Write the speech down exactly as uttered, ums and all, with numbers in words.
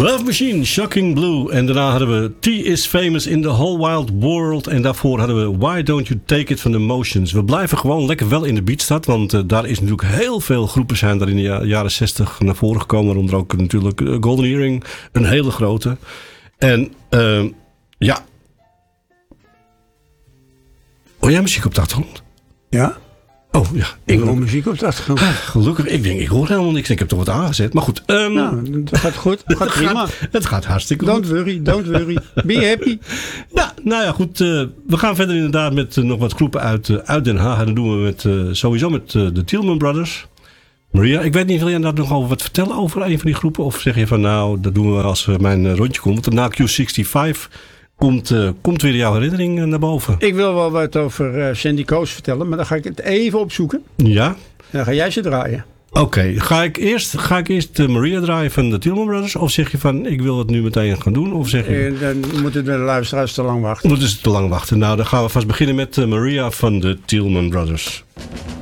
Love Machine, Shocking Blue. En daarna hadden we T is Famous in the Whole Wild World. En daarvoor hadden we Why Don't You Take It from the Motions. We blijven gewoon lekker wel in de beatstad. Want uh, daar is natuurlijk heel veel groepen zijn daar in de ja, jaren zestig naar voren gekomen. Waaronder ook natuurlijk uh, Golden Earring. Een hele grote. En uh, ja. Hoor jij muziek op de achtergrond? Ja. Oh ja. Ik hoor muziek op de achtergrond. Ah, gelukkig. Ik denk, ik hoor helemaal niks. Ik heb toch wat aangezet. Maar goed. Um, nou, het gaat goed. Het gaat het prima. Gaat, het gaat hartstikke don't goed. Don't worry, don't worry. Be happy. Ja, nou ja, goed. Uh, we gaan verder inderdaad met uh, nog wat groepen uit, uh, uit Den Haag. En dat doen we met, uh, sowieso met uh, de Tielman Brothers. Maria, ik weet niet, wil jij daar nog over wat vertellen over een van die groepen? Of zeg je van, nou, dat doen we als uh, mijn uh, rondje komt. Want na Q zesenzestig komt, uh, komt weer jouw herinnering uh, naar boven. Ik wil wel wat over uh, Sandy Coast vertellen, maar dan ga ik het even opzoeken. Ja. En dan ga jij ze draaien. Oké, okay. ga ik eerst, ga ik eerst de Maria draaien van de Tielman Brothers? Of zeg je van, ik wil het nu meteen gaan doen? Of zeg je... Uh, dan moeten de luisteraars te lang wachten. Moeten ze te lang wachten. Nou, dan gaan we vast beginnen met uh, Maria van de Tielman Brothers.